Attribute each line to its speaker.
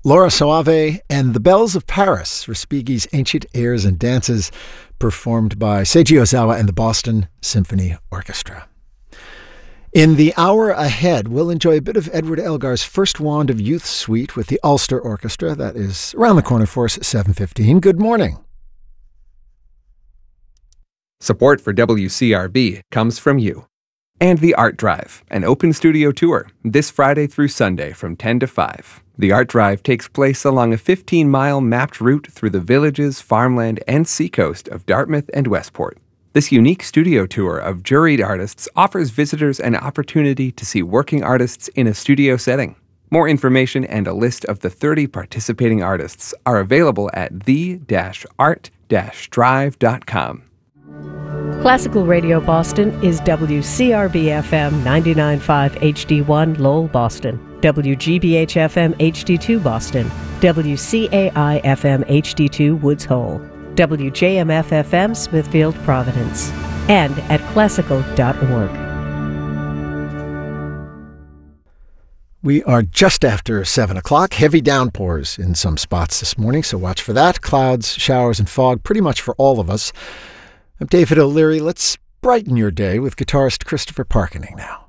Speaker 1: Laura Soave and the Bells of Paris, Respighi's ancient airs and dances, performed by Seiji Ozawa and the Boston Symphony Orchestra. In the hour ahead, we'll enjoy a bit of Edward Elgar's First Wand of Youth Suite with the Ulster Orchestra. That is around the corner for us at 7:15. Good morning.
Speaker 2: Support for WCRB comes from you. And the Art Drive, an open studio tour, this Friday through Sunday from 10 to 5. The Art Drive takes place along a 15-mile mapped route through the villages, farmland, and seacoast of Dartmouth and Westport. This unique studio tour of juried artists offers visitors an opportunity to see working artists in a studio setting. More information and a list of the 30 participating artists are available at the-art-drive.com.
Speaker 3: Classical Radio Boston is WCRB-FM 99.5 HD1 Lowell, Boston, WGBH-FM HD2 Boston, WCAI-FM HD2 Woods Hole, WJMF-FM Smithfield, Providence, and at classical.org.
Speaker 1: We are just after 7 o'clock. Heavy downpours in some spots this morning, so watch for that. Clouds, showers, and fog pretty much for all of us. I'm David O'Leary. Let's brighten your day with guitarist Christopher Parkening now.